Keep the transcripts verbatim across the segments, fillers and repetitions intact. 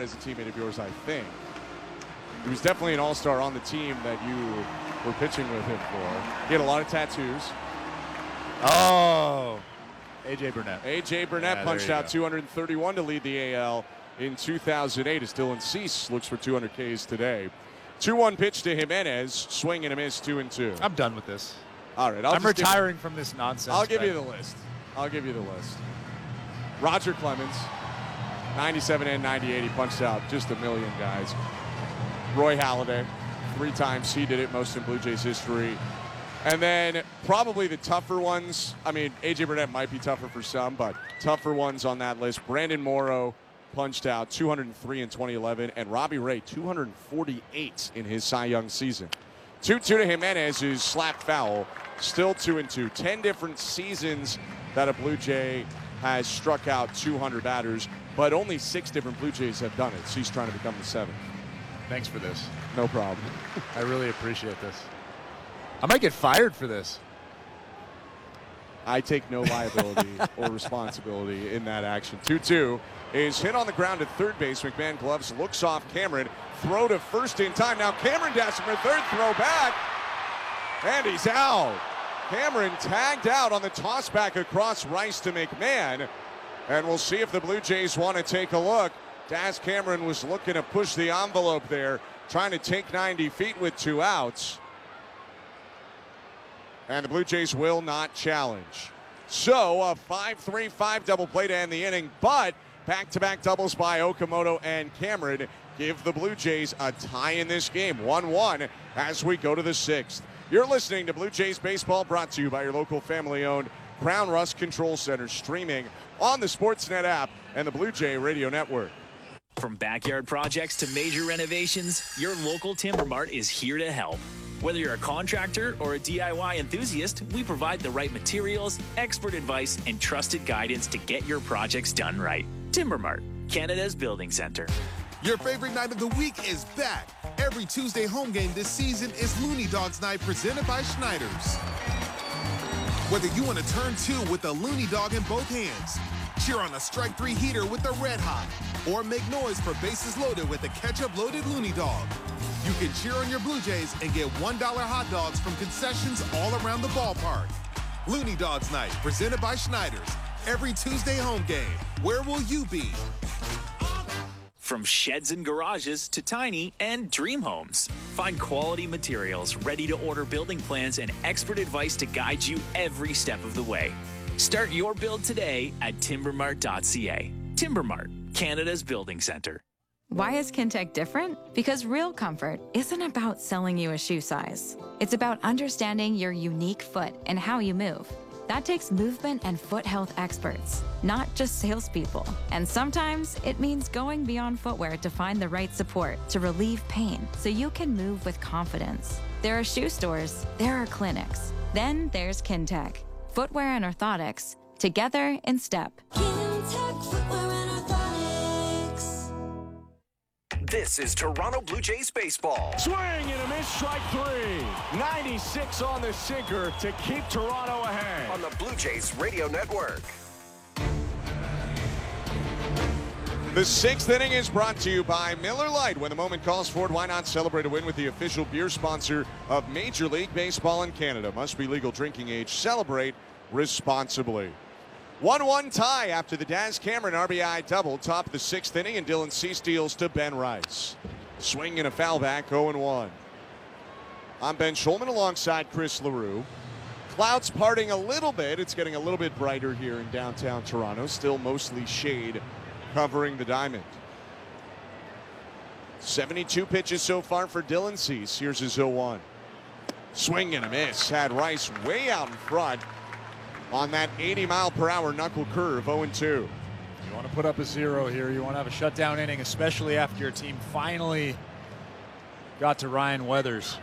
as a teammate of yours, I think. He was definitely an all-star on the team that you were pitching with him for. He had a lot of tattoos. Oh, A J Burnett. A J Burnett yeah, punched out go. two hundred thirty-one to lead the A L in two thousand eight as Dylan Cease looks for two hundred Ks today. two one pitch to Jimenez, swing and a miss, two and two. I'm done with this. All right, I'll I'm just retiring give, from this nonsense. I'll give bet. you the list. I'll give you the list. Roger Clemens, ninety-seven and ninety-eight. He punched out just a million guys. Roy Halladay, three times he did it, most in Blue Jays history. And then probably the tougher ones. I mean, A J Burnett might be tougher for some, but tougher ones on that list. Brandon Morrow punched out two hundred three in twenty eleven, and Robbie Ray two hundred forty-eight in his Cy Young season. two two to Jimenez, who's slapped foul. Still two and two. Ten different seasons that a Blue Jay has struck out two hundred batters, but only six different Blue Jays have done it. So he's trying to become the seventh. Thanks for this. No problem. I really appreciate this. I might get fired for this. I take no liability or responsibility in that action. two two is hit on the ground at third base. McMahon gloves, looks off Cameron. Throw to first in time. Now Cameron dashes for third, throw back. And he's out. Cameron tagged out on the toss back across Rice to McMahon. And we'll see if the Blue Jays want to take a look. Daz Cameron was looking to push the envelope there, trying to take ninety feet with two outs. And the Blue Jays will not challenge. So a five three five double play to end the inning, but back-to-back doubles by Okamoto and Cameron give the Blue Jays a tie in this game, one one, as we go to the sixth. You're listening to Blue Jays Baseball, brought to you by your local family-owned Crown Rust Control Center, streaming on the Sportsnet app and the Blue Jay Radio Network. From backyard projects to major renovations, your local Timber Mart is here to help. Whether you're a contractor or a D I Y enthusiast, we provide the right materials, expert advice, and trusted guidance to get your projects done right. Timber Mart, Canada's building center. Your favorite night of the week is back. Every Tuesday home game this season is Looney Dogs Night presented by Schneider's. Whether you want to turn two with the Looney Dog in both hands, cheer on a strike three heater with the Red Hot, or make noise for bases loaded with the ketchup-loaded Looney Dog, you can cheer on your Blue Jays and get one dollar hot dogs from concessions all around the ballpark. Looney Dogs Night, presented by Schneider's. Every Tuesday home game. Where will you be? From sheds and garages to tiny and dream homes. Find quality materials, ready-to-order building plans, and expert advice to guide you every step of the way. Start your build today at timber mart dot c a. Timber Mart, Canada's building center. Why is Kintec different? Because real comfort isn't about selling you a shoe size. It's about understanding your unique foot and how you move. That takes movement and foot health experts, not just salespeople. And sometimes it means going beyond footwear to find the right support to relieve pain so you can move with confidence. There are shoe stores, there are clinics. Then there's Kintec. Footwear and orthotics, together in step. Kintec Footwear and Orthotics. This is Toronto Blue Jays baseball. Swing and a miss, strike three. ninety-six on the sinker to keep Toronto ahead. On the Blue Jays Radio Network. The sixth inning is brought to you by Miller Lite. When the moment calls for it, why not celebrate a win with the official beer sponsor of Major League Baseball in Canada? Must be legal drinking age. Celebrate responsibly. one one tie after the Daz Cameron R B I double. Top of the sixth inning, and Dylan Cease deals to Ben Rice. Swing and a foul back, oh and one. I'm Ben Schulman alongside Chris LaRue. Clouds parting a little bit. It's getting a little bit brighter here in downtown Toronto. Still mostly shade covering the diamond. seventy-two pitches so far for Dylan Cease. Here's his oh one. Swing and a miss. Had Rice way out in front on that eighty mile per hour knuckle curve. oh and two. You want to put up a zero here. You want to have a shutdown inning, especially after your team finally got to Ryan Weathers.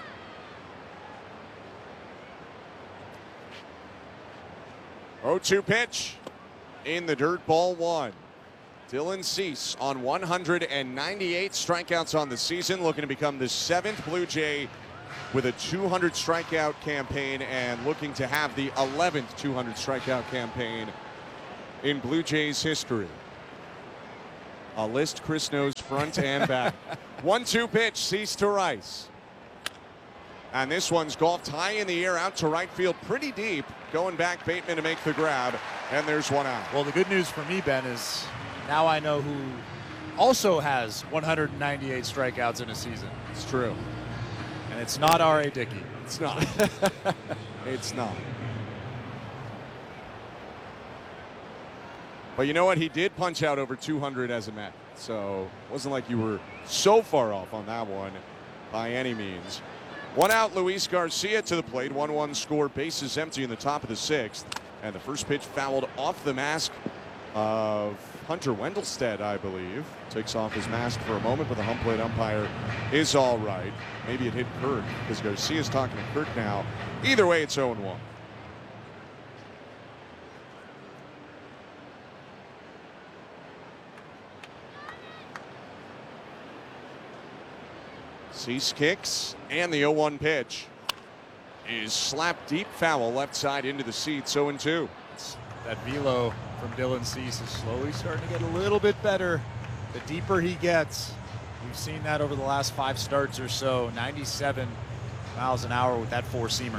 oh two pitch in the dirt, ball one. Dylan Cease on one hundred ninety-eight strikeouts on the season, looking to become the seventh Blue Jay with a two hundred strikeout campaign and looking to have the eleventh two hundred strikeout campaign in Blue Jays history. A list Chris knows front and back. one two pitch, Cease to Rice. And this one's golfed high in the air out to right field pretty deep. Going back, Bateman to make the grab. And there's one out. Well, the good news for me, Ben, is now I know who also has one hundred ninety-eight strikeouts in a season. It's true. And it's not R A. Dickey. It's not. It's not. But you know what? He did punch out over two hundred as a Met. So it wasn't like you were so far off on that one by any means. One out, Luis Garcia to the plate. one one score, bases empty in the top of the sixth. And the first pitch fouled off the mask of Hunter Wendelstedt, I believe. Takes off his mask for a moment, but the home plate umpire is all right. Maybe it hit Kirk because Garcia's talking to Kirk now. Either way, it's oh and one. Cease kicks, and the oh one pitch is slapped deep foul left side into the seats. oh and two. That velo from Dylan Cease is slowly starting to get a little bit better. The deeper he gets, we've seen that over the last five starts or so. ninety-seven miles an hour with that four-seamer.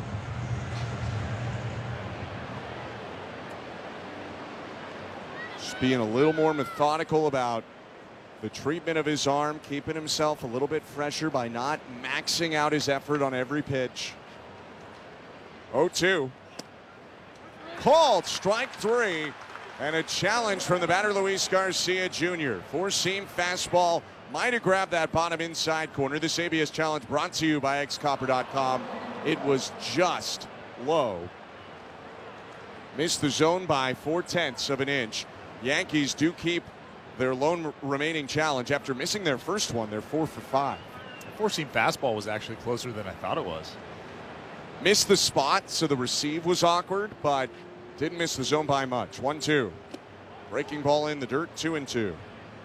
Just being a little more methodical about the treatment of his arm, keeping himself a little bit fresher by not maxing out his effort on every pitch. oh two. Called strike three, and a challenge from the batter Luis Garcia Junior Four-seam fastball might have grabbed that bottom inside corner. This A B S challenge brought to you by X Copper dot com. It was just low. Missed the zone by four tenths of an inch. Yankees do keep their lone remaining challenge after missing their first one. They're four for five. The four-seam fastball was actually closer than I thought it was. Missed the spot, so the receive was awkward, but didn't miss the zone by much. one two. Breaking ball in the dirt, two and two.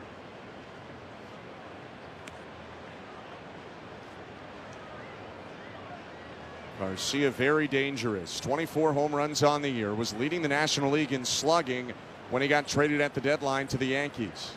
Garcia very dangerous. twenty-four home runs on the year. Was leading the National League in slugging when he got traded at the deadline to the Yankees.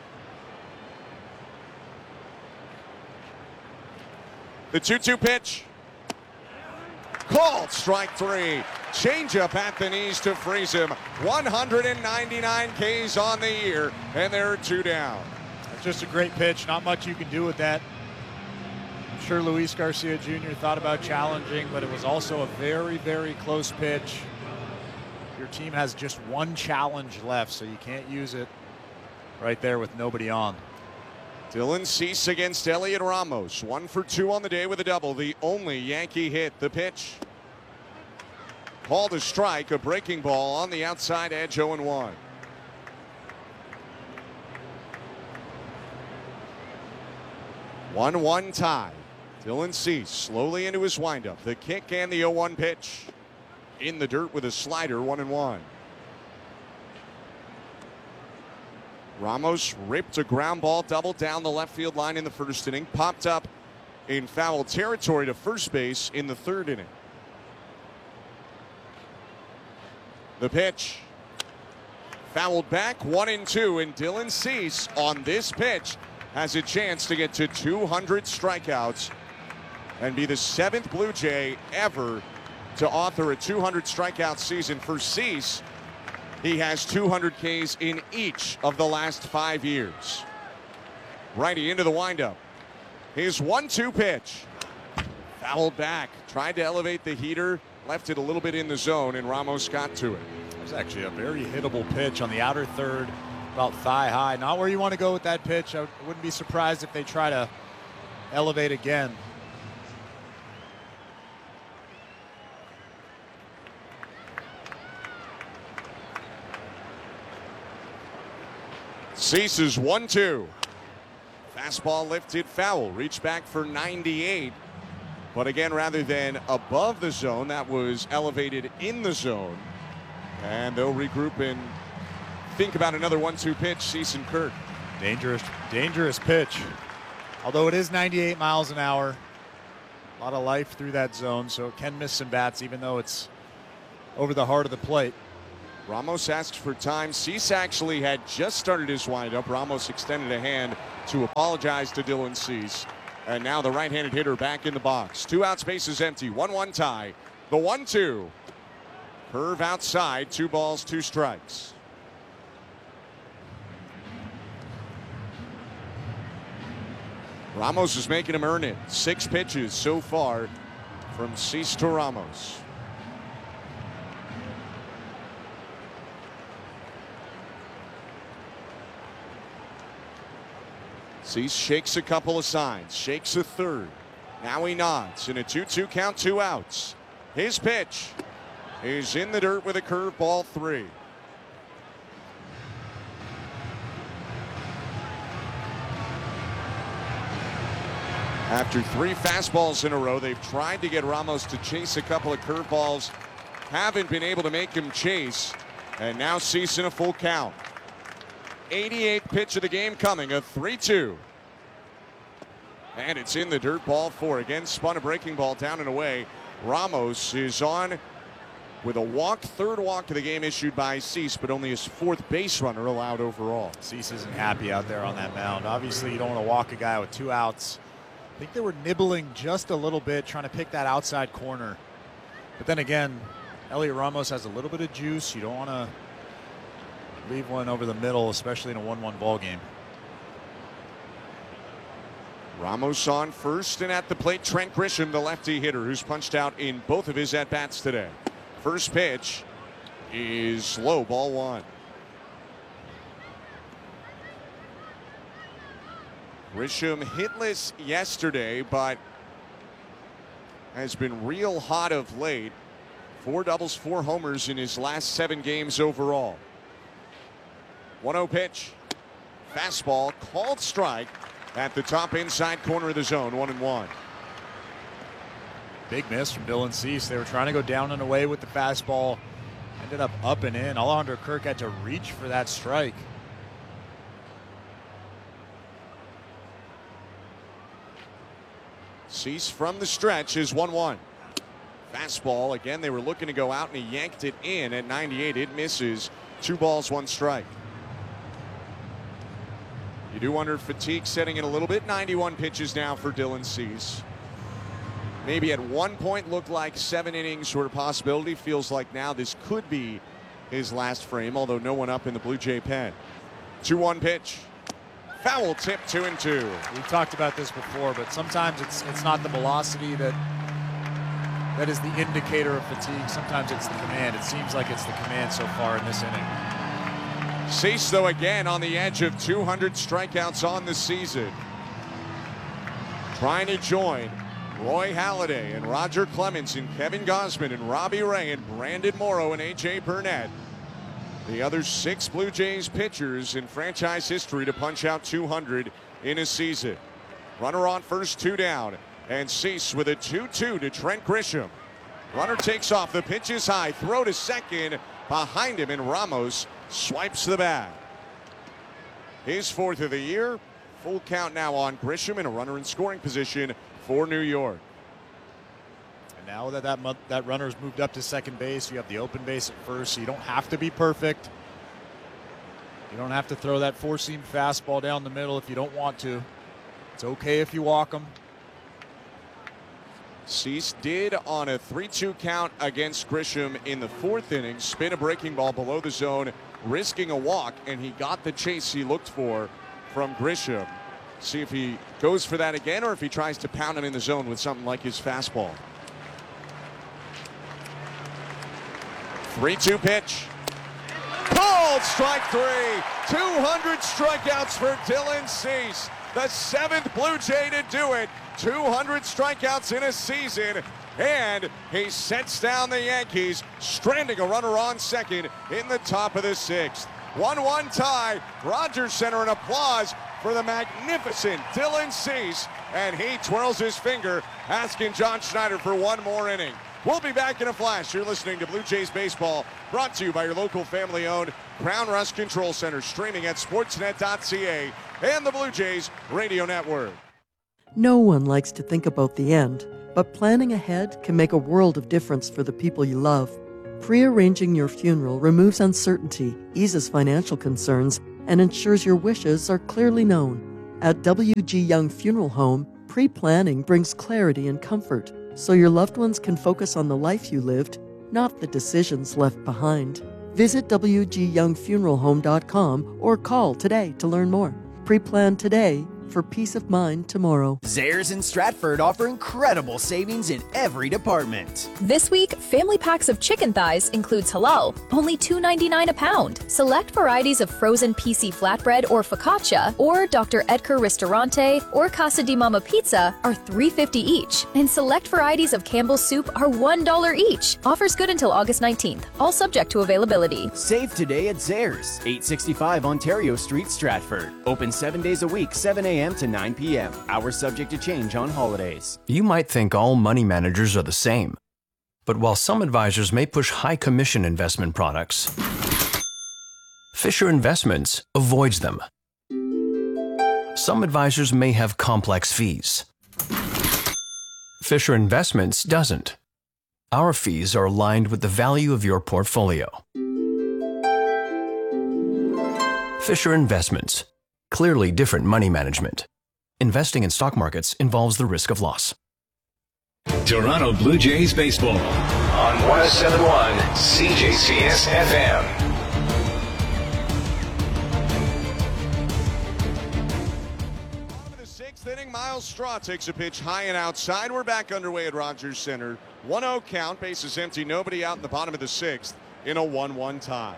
The two two pitch. Called strike three. Changeup at the knees to freeze him. one hundred ninety-nine Ks on the year, and there are two down. That's just a great pitch. Not much you can do with that. I'm sure Luis Garcia Junior thought about challenging, but it was also a very, very close pitch. Your team has just one challenge left, so you can't use it right there with nobody on. Dylan Cease against Elliot Ramos. One for two on the day with a double. The only Yankee hit. The pitch. Called a strike. A breaking ball on the outside edge. oh and one. one one tie. Dylan Cease slowly into his windup. The kick and the oh one pitch. In the dirt with a slider. one and one. Ramos ripped a ground ball double down the left field line in the first inning. Popped up in foul territory to first base in the third inning. The pitch. Fouled back, one and two, and Dylan Cease on this pitch has a chance to get to two hundred strikeouts and be the seventh Blue Jay ever to author a two hundred strikeout season. For Cease, he has two hundred Ks in each of the last five years. Righty into the windup. His one two pitch. Fouled back. Tried to elevate the heater. Left it a little bit in the zone, and Ramos got to it. It was actually a very hittable pitch on the outer third, about thigh high. Not where you want to go with that pitch. I wouldn't be surprised if they try to elevate again. Cease's one two. Fastball lifted foul. Reached back for ninety-eight. But again, rather than above the zone, that was elevated in the zone. And they'll regroup and think about another one two pitch. Cease and Kirk. Dangerous, dangerous pitch. Although it is ninety-eight miles an hour. A lot of life through that zone, so it can miss some bats, even though it's over the heart of the plate. Ramos asks for time. Cease actually had just started his windup. Ramos extended a hand to apologize to Dylan Cease. And now the right-handed hitter back in the box. Two outs, bases empty. one one tie. The one two. Curve outside. Two balls, two strikes. Ramos is making him earn it. Six pitches so far from Cease to Ramos. Cease shakes a couple of signs, shakes a third. Now he nods in a two two count, two outs. His pitch is in the dirt with a curveball, three. After three fastballs in a row, they've tried to get Ramos to chase a couple of curveballs. Haven't been able to make him chase. And now Cease in a full count. eighty-eighth pitch of the game coming, a three two. And it's in the dirt, ball four. Again, spun a breaking ball down and away. Ramos is on with a walk, third walk of the game issued by Cease, but only his fourth base runner allowed overall. Cease isn't happy out there on that mound. Obviously, you don't want to walk a guy with two outs. I think they were nibbling just a little bit, trying to pick that outside corner. But then again, Elliot Ramos has a little bit of juice. You don't want to leave one over the middle, especially in a one one ball game. Ramos on first, and at the plate, Trent Grisham, the lefty hitter, who's punched out in both of his at-bats today. First pitch is low, ball one. Grisham hitless yesterday, but has been real hot of late. Four doubles, four homers in his last seven games overall. one oh pitch. Fastball, called strike at the top inside corner of the zone, one and one. Big miss from Dylan Cease. They were trying to go down and away with the fastball. Ended up up and in. Alejandro Kirk had to reach for that strike. Cease from the stretch is one one. Fastball, again, they were looking to go out, and he yanked it in at ninety-eight. It misses. Two balls, one strike. You do wonder if fatigue setting in a little bit. ninety-one pitches now for Dylan Cease. Maybe at one point looked like seven innings were a possibility. Feels like now this could be his last frame, although no one up in the Blue Jay pen. two one pitch. Foul tip, two and two. We've talked about this before, but sometimes it's it's not the velocity that that is the indicator of fatigue. Sometimes it's the command. It seems like it's the command so far in this inning. Cease, though, again on the edge of two hundred strikeouts on the season. Trying to join Roy Halladay and Roger Clemens and Kevin Gausman and Robbie Ray and Brandon Morrow and A J Burnett. The other six Blue Jays pitchers in franchise history to punch out two hundred in a season. Runner on first, two down. And Cease with a two two to Trent Grisham. Runner takes off. The pitch is high. Throw to second. Behind him, and Ramos swipes the bat. His fourth of the year. Full count now on Grisham, and a runner in scoring position for New York. And now that that, that runner's moved up to second base, you have the open base at first, so you don't have to be perfect. You don't have to throw that four-seam fastball down the middle if you don't want to. It's okay if you walk them. Cease did on a three two count against Grisham in the fourth inning spin a breaking ball below the zone, risking a walk, and he got the chase he looked for from Grisham. See if he goes for that again or if he tries to pound him in the zone with something like his fastball. three two pitch. Called strike three. two hundred strikeouts for Dylan Cease. The seventh Blue Jay to do it. two hundred strikeouts in a season. And he sets down the Yankees, stranding a runner on second in the top of the sixth. one one tie. Rogers Center, an applause for the magnificent Dylan Cease. And he twirls his finger, asking John Schneider for one more inning. We'll be back in a flash. You're listening to Blue Jays Baseball, brought to you by your local family-owned Crown Rust Control Center, streaming at sportsnet dot c a and the Blue Jays Radio Network. No one likes to think about the end, but planning ahead can make a world of difference for the people you love. Pre-arranging your funeral removes uncertainty, eases financial concerns, and ensures your wishes are clearly known. At W G Young Funeral Home, pre-planning brings clarity and comfort, so your loved ones can focus on the life you lived, not the decisions left behind. Visit W G young funeral home dot com or call today to learn more. Pre-plan today for peace of mind tomorrow. Zehrs in Stratford offer incredible savings in every department. This week, family packs of chicken thighs includes halal, only two ninety-nine a pound. Select varieties of frozen P C flatbread or focaccia, or Doctor Edgar Ristorante or Casa di Mama Pizza are three fifty each, and select varieties of Campbell's soup are one dollar each. Offers good until August nineteenth, all subject to availability. Save today at Zehrs, eight sixty-five Ontario Street, Stratford. Open seven days a week, seven a.m. to nine p.m. Hours subject to change on holidays. You might think all money managers are the same. But while some advisors may push high commission investment products, Fisher Investments avoids them. Some advisors may have complex fees. Fisher Investments doesn't. Our fees are aligned with the value of your portfolio. Fisher Investments. Clearly different money management. Investing in stock markets involves the risk of loss. Toronto Blue Jays baseball on one oh seven point one C J C S F M. Bottom of the sixth inning, Miles Straw takes a pitch high and outside. We're back underway at Rogers Center. one oh count, bases empty, nobody out in the bottom of the sixth in a one one tie.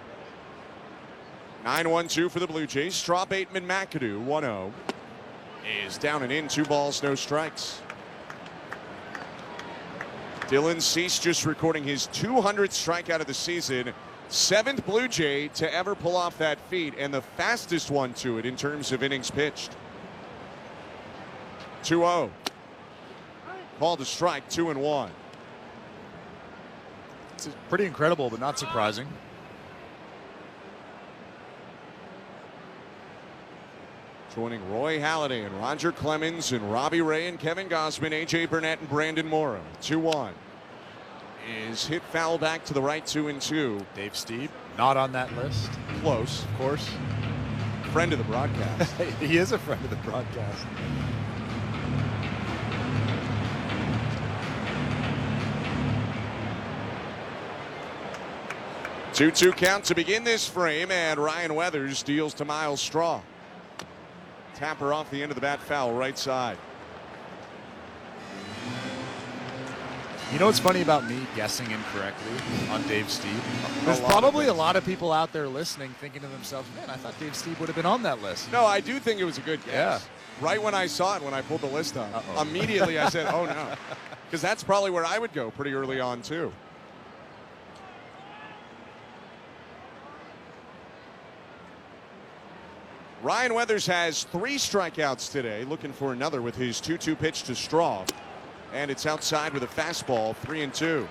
nine one two for the Blue Jays. Straw, Bateman, McAdoo, one oh. Is down and in, two balls, no strikes. Dylan Cease just recording his two hundredth strikeout of the season. Seventh Blue Jay to ever pull off that feat, and the fastest one to it in terms of innings pitched. two oh. Called a strike, two and one. It's pretty incredible, but not surprising. Joining Roy Halladay and Roger Clemens and Robbie Ray and Kevin Gausman, A J Burnett and Brandon Morrow. two one. Is hit foul back to the right, two and two. Dave Stieb, not on that list. Close, of course. Friend of the broadcast. He is a friend of the broadcast. two two count to begin this frame, and Ryan Weathers deals to Miles Straw. Tapper off the end of the bat, foul, right side. You know what's funny about me guessing incorrectly on Dave Stieb? There's a lot probably of a lot of people out there listening thinking to themselves, man, I thought Dave Stieb would have been on that list. No, I do think it was a good guess. Yeah. Right when I saw it, when I pulled the list up, Uh-oh. immediately I said, oh no. Because that's probably where I would go pretty early on, too. Ryan Weathers has three strikeouts today, looking for another with his two two pitch to Straw. And it's outside with a fastball, three and two.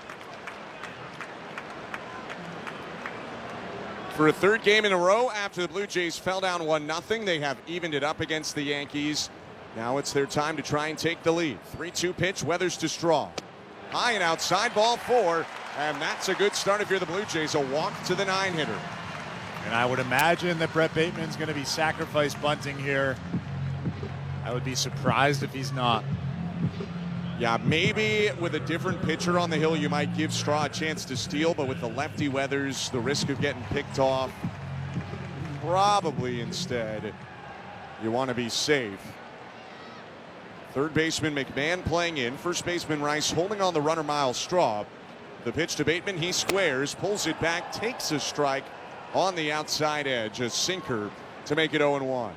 For a third game in a row after the Blue Jays fell down one nothing, they have evened it up against the Yankees. Now it's their time to try and take the lead. three two pitch, Weathers to Straw. High and outside, ball four. And that's a good start if you're the Blue Jays. A walk to the nine hitter. And I would imagine that Brett Bateman's going to be sacrifice bunting here. I would be surprised if he's not. Yeah, maybe with a different pitcher on the hill, you might give Straw a chance to steal, but with the lefty Weathers, the risk of getting picked off, probably instead you want to be safe. Third baseman McMahon playing in. First baseman Rice holding on the runner Miles Straw. The pitch to Bateman, he squares, pulls it back, takes a strike on the outside edge, a sinker to make it oh and one.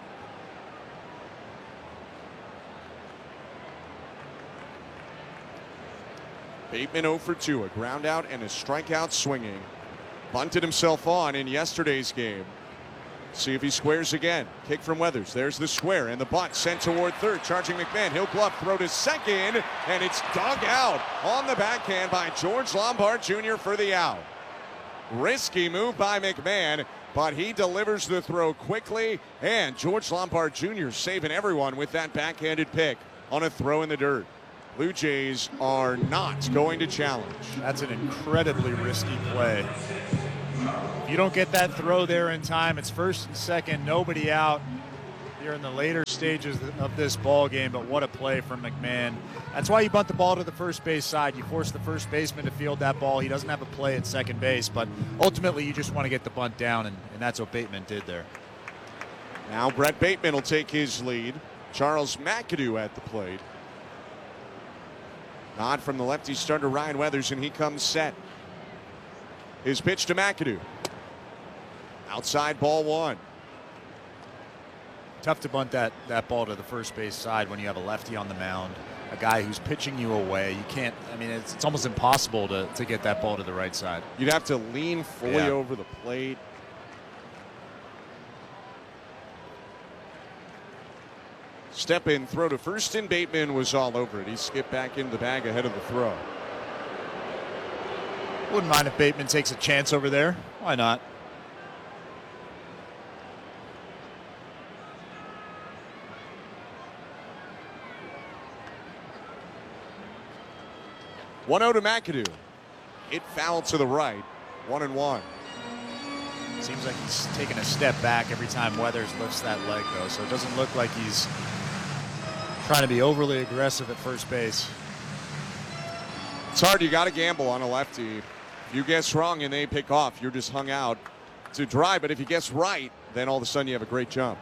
Bateman oh for two, a ground out and a strikeout swinging. Bunted himself on in yesterday's game. See if he squares again. Kick from Weathers. There's the square and the bunt sent toward third. Charging McMahon. He'll glove, throw to second, and it's dug out on the backhand by George Lombard Junior for the out. Risky move by McMahon, but he delivers the throw quickly, and George Lombard Junior saving everyone with that backhanded pick on a throw in the dirt. Blue Jays are not going to challenge. That's an incredibly risky play. If you don't get that throw there in time, it's first and second, nobody out here in the later stages of this ball game, but what a play from McMahon. That's why you bunt the ball to the first base side. You force the first baseman to field that ball. He doesn't have a play at second base, but ultimately you just want to get the bunt down, and, and that's what Bateman did there. Now Brett Bateman will take his lead. Charles McAdoo at the plate. Nod from the lefty starter Ryan Weathers, and he comes set. His pitch to McAdoo. Outside ball one. Tough to bunt that, that ball to the first base side when you have a lefty on the mound, a guy who's pitching you away. You can't, I mean, it's, it's almost impossible to, to get that ball to the right side. You'd have to lean fully Yeah. over the plate. Step in, throw to first, and Bateman was all over it. He skipped back into the bag ahead of the throw. Wouldn't mind if Bateman takes a chance over there. Why not? one oh to McAdoo. It fouled to the right. One and one. Seems like he's taking a step back every time Weathers lifts that leg, though, so it doesn't look like he's trying to be overly aggressive at first base. It's hard. You got to gamble on a lefty. If you guess wrong and they pick off, you're just hung out to dry. But if you guess right, then all of a sudden you have a great jump.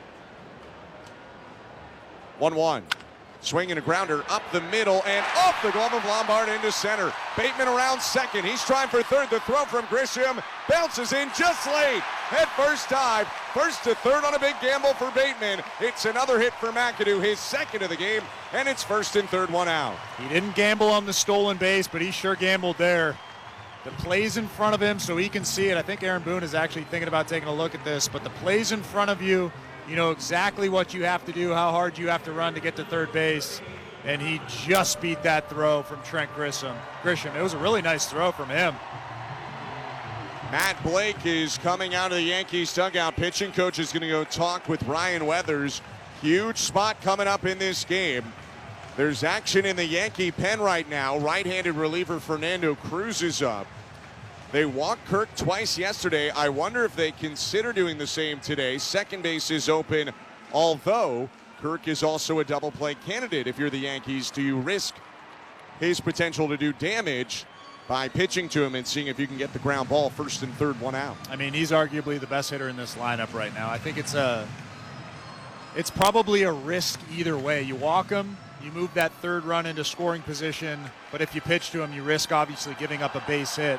one one. Swinging a grounder up the middle and off the glove of Lombard into center. Bateman around second. He's trying for third. The throw from Grisham bounces in just late. Head first dive. First to third on a big gamble for Bateman. It's another hit for McAdoo, his second of the game, and it's first and third, one out. He didn't gamble on the stolen base, but he sure gambled there. The play's in front of him so he can see it. I think Aaron Boone is actually thinking about taking a look at this, but the play's in front of you. You know exactly what you have to do, how hard you have to run to get to third base. And he just beat that throw from Trent Grisham. Grisham. It was a really nice throw from him. Matt Blake is coming out of the Yankees dugout. Pitching coach is going to go talk with Ryan Weathers. Huge spot coming up in this game. There's action in the Yankee pen right now. Right-handed reliever Fernando Cruz is up. They walked Kirk twice yesterday. I wonder if they consider doing the same today. Second base is open, although Kirk is also a double play candidate. If you're the Yankees, do you risk his potential to do damage by pitching to him and seeing if you can get the ground ball first and third, one out? I mean, he's arguably the best hitter in this lineup right now. I think it's a, it's probably a risk either way. You walk him, you move that third run into scoring position, but if you pitch to him, you risk obviously giving up a base hit.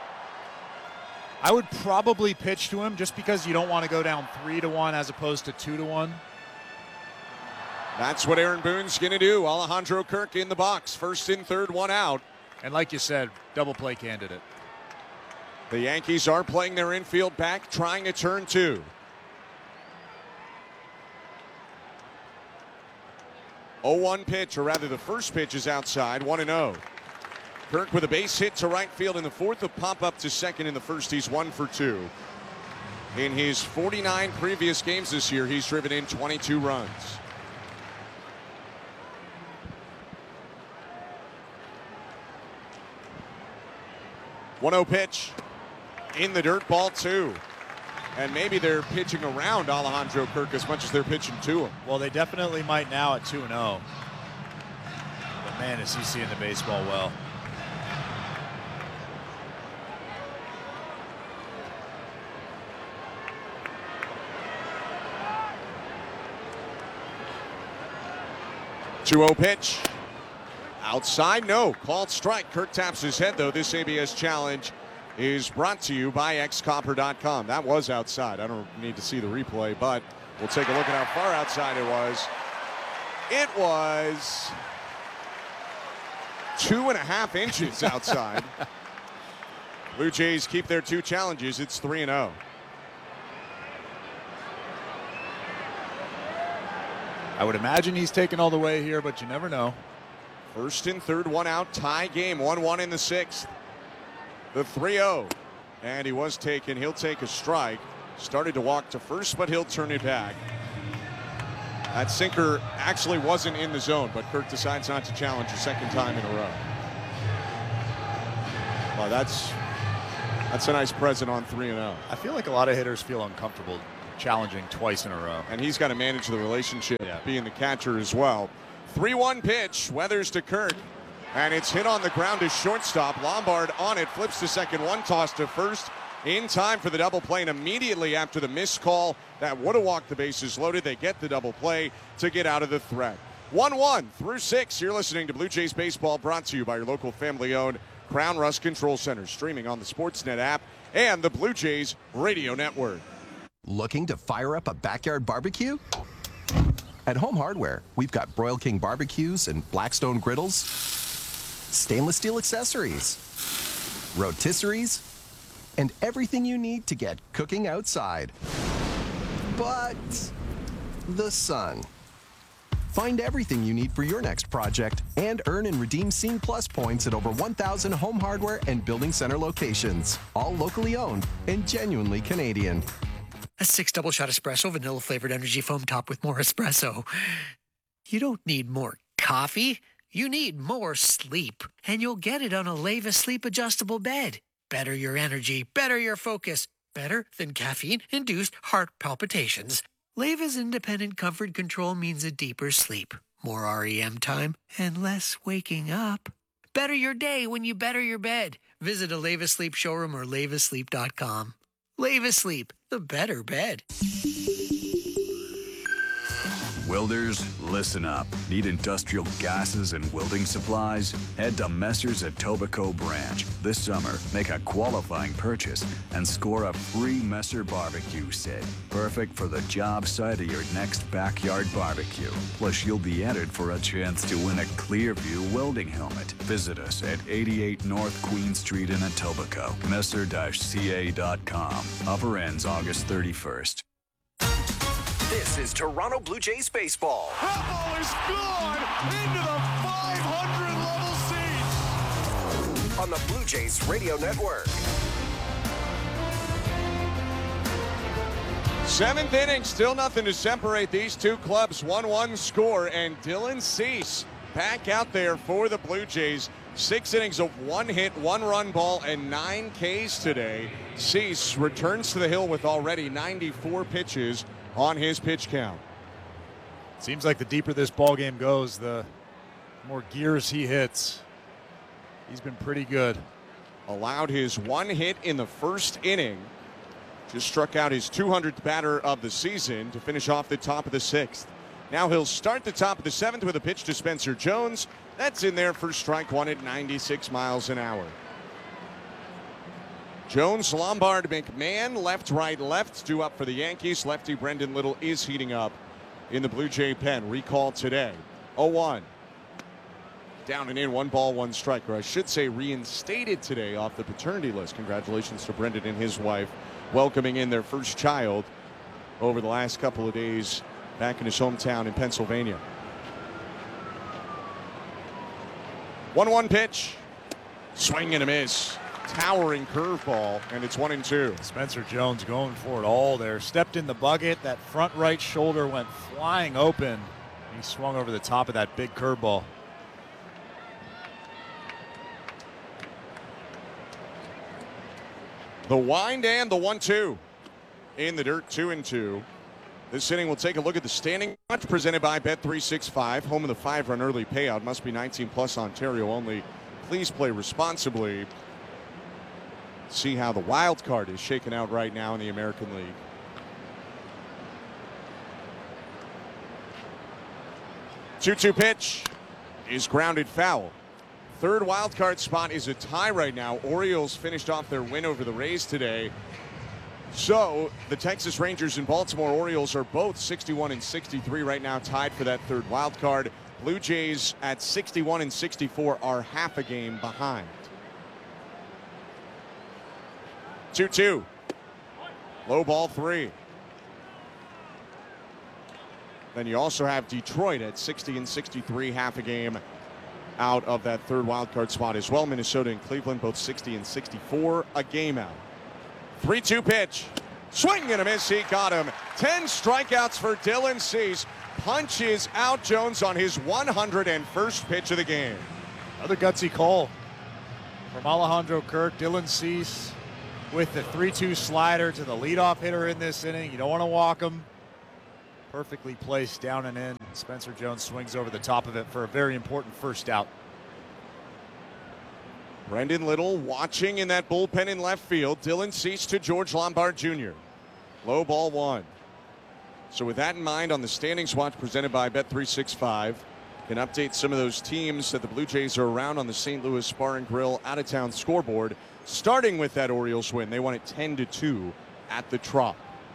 I would probably pitch to him just because you don't want to go down three to one as opposed to two to one. That's what Aaron Boone's going to do. Alejandro Kirk in the box. First and third, one out. And like you said, double play candidate. The Yankees are playing their infield back, trying a turn two. oh one pitch, or rather the first pitch is outside, one and oh. Kirk with a base hit to right field in the fourth, a pop up to second in the first. He's one for two. In his forty-nine previous games this year, he's driven in twenty-two runs. one oh pitch in the dirt, ball two. And maybe they're pitching around Alejandro Kirk as much as they're pitching to him. Well, they definitely might now at two and oh. But man, is he seeing the baseball well. two oh pitch. Outside, no. Called strike. Kirk taps his head, though. This A B S challenge is brought to you by X Copper dot com. That was outside. I don't need to see the replay, but we'll take a look at how far outside it was. It was two and a half inches outside. Blue Jays keep their two challenges. It's three and oh. I would imagine he's taken all the way here, but you never know. First and third, one out, tie game, one one in the sixth. The three oh. And he was taken. He'll take a strike. Started to walk to first, but he'll turn it back. That sinker actually wasn't in the zone, but Kirk decides not to challenge a second time in a row. Well, that's that's a nice present on three and oh. I feel like a lot of hitters feel uncomfortable challenging twice in a row. And he's got to manage the relationship, yeah. being the catcher as well. three one pitch, Weathers to Kirk. And it's hit on the ground to shortstop. Lombard on it, flips to second, one toss to first. In time for the double play, and immediately after the missed call that would have walked the bases loaded, they get the double play to get out of the threat. one one through six. You're listening to Blue Jays Baseball, brought to you by your local family-owned Crown Rust Control Center, streaming on the Sportsnet app and the Blue Jays Radio Network. Looking to fire up a backyard barbecue? At Home Hardware, we've got Broil King barbecues and Blackstone griddles, stainless steel accessories, rotisseries, and everything you need to get cooking outside. But the sun. Find everything you need for your next project and earn and redeem Scene Plus points at over one thousand Home Hardware and Building Center locations, all locally owned and genuinely Canadian. A six double shot espresso, vanilla flavored energy foam top with more espresso. You don't need more coffee. You need more sleep. And you'll get it on a Leva Sleep Adjustable Bed. Better your energy, better your focus, better than caffeine-induced heart palpitations. Leva's independent comfort control means a deeper sleep, more R E M time, and less waking up. Better your day when you better your bed. Visit a Leva Sleep showroom or leva sleep dot com. Leva Sleep, the better bed. Welders, listen up. Need industrial gases and welding supplies? Head to Messer's Etobicoke branch. This summer, make a qualifying purchase and score a free Messer barbecue set. Perfect for the job site of your next backyard barbecue. Plus, you'll be entered for a chance to win a Clearview welding helmet. Visit us at eighty-eight North Queen Street in Etobicoke. Messer C A dot com. Offer ends August thirty-first. This is Toronto Blue Jays baseball. That ball is gone into the five hundred level seats on the Blue Jays Radio Network. Seventh inning, still nothing to separate these two clubs. one one score, and Dylan Cease back out there for the Blue Jays. Six innings of one hit, one run ball, and nine Ks today. Cease returns to the hill with already ninety-four pitches on his pitch count. Seems like the deeper this ball game goes, the more gears he hits. He's been pretty good. Allowed his one hit in the first inning. Just struck out his two hundredth batter of the season to finish off the top of the sixth. Now he'll start the top of the seventh with a pitch to Spencer Jones. That's in there for strike one at ninety-six miles an hour. Jones, Lombard, McMahon, left, right, left, due up for the Yankees. Lefty Brendan Little is heating up in the Blue Jay pen. Recall today. oh one. Down and in, one ball, one strike. Or I should say reinstated today off the paternity list. Congratulations to Brendan and his wife, welcoming in their first child over the last couple of days back in his hometown in Pennsylvania. one one pitch. Swing and a miss. Towering curveball, and it's one and two. Spencer Jones going for it all there. Stepped in the bucket. That front right shoulder went flying open. He swung over the top of that big curveball. The wind and the one two in the dirt, two and two. This inning, we'll take a look at the standing watch presented by Bet three sixty-five, home of the five-run early payout. Must be nineteen plus, Ontario only. Please play responsibly. See how the wild card is shaken out right now in the American League. two two pitch is grounded foul. Third wild card spot is a tie right now. Orioles finished off their win over the Rays today. So the Texas Rangers and Baltimore Orioles are both sixty-one and sixty-three right now, tied for that third wild card. Blue Jays at sixty-one and sixty-four are half a game behind. two two. Low ball three. Then you also have Detroit at sixty and sixty-three, half a game out of that third wild card spot as well. Minnesota and Cleveland both sixty and sixty-four, a game out. three two pitch. Swing and a miss. He got him. ten strikeouts for Dylan Cease. punches out Jones on his one hundred first pitch of the game. Another gutsy call from Alejandro Kirk. Dylan Cease with the three two slider to the leadoff hitter in this inning. You don't want to walk him. Perfectly placed down and in. Spencer Jones swings over the top of it for a very important first out. Brendan Little watching in that bullpen in left field. Dylan Cease to George Lombard Junior Low ball one. So with that in mind, on the standings watch presented by Bet three sixty-five, can update some of those teams that the Blue Jays are around on the Saint Louis Bar and Grill out-of-town scoreboard. Starting with that Orioles win, they won it ten to two at the Trop.